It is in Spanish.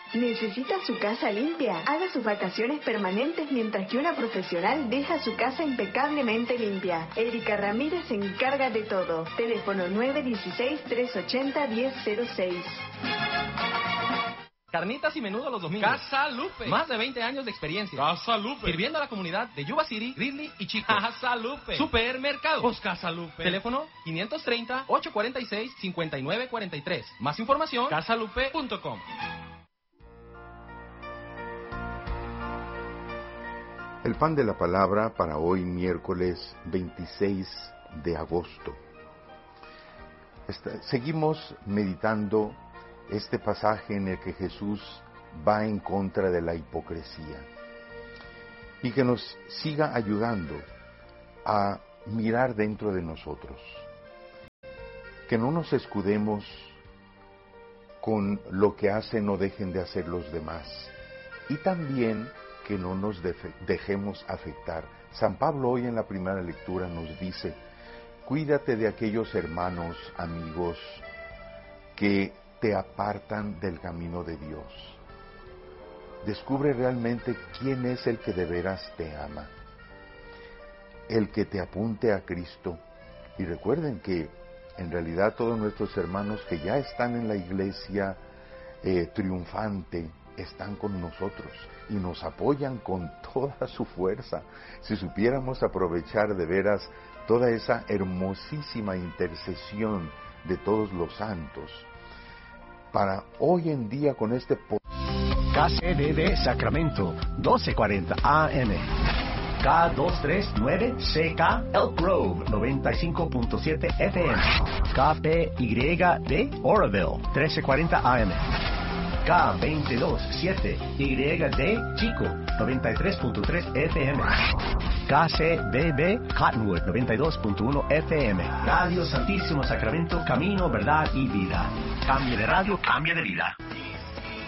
¿Necesita su casa limpia? Haga sus vacaciones permanentes mientras que una profesional deja su casa impecablemente limpia. Erika Ramírez se encarga de todo. Teléfono 916-380-1006. Carnitas y menudo los domingos. Casa Lupe. Más de 20 años de experiencia. Casa Lupe. Sirviendo a la comunidad de Yuba City, Grizzly y Chico. Casa Lupe. Supermercado. Pues Casa Lupe. Teléfono 530-846-5943. Más información, casalupe.com. El pan de la palabra para hoy, miércoles 26 de agosto. Seguimos meditando este pasaje en el que Jesús va en contra de la hipocresía y que nos siga ayudando a mirar dentro de nosotros, que no nos escudemos con lo que hacen o dejen de hacer los demás, y también que no nos dejemos afectar. San Pablo hoy en la primera lectura nos dice: cuídate de aquellos hermanos, amigos, que te apartan del camino de Dios. Descubre realmente quién es el que de veras te ama, el que te apunte a Cristo. Y recuerden que en realidad todos nuestros hermanos que ya están en la iglesia triunfante están con nosotros y nos apoyan con toda su fuerza. Si supiéramos aprovechar de veras toda esa hermosísima intercesión de todos los santos, para hoy en día con este KCDD Sacramento 1240 AM, K239CK Elk Grove 95.7 FM, KPYD Oroville 1340 AM, K227YD Chico 93.3 FM, KCBB Cottonwood 92.1 FM, Radio Santísimo Sacramento, Camino, Verdad y Vida. Cambia de radio, cambia de vida.